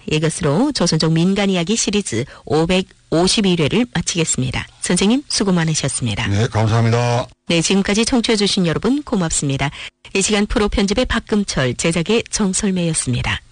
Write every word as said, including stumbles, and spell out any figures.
이것으로 조선족 민간이야기 시리즈 오백오십일 회를 마치겠습니다. 선생님 수고 많으셨습니다. 네, 감사합니다. 네, 지금까지 청취해 주신 여러분 고맙습니다. 이 시간 프로 편집의 박금철, 제작의 정설매였습니다.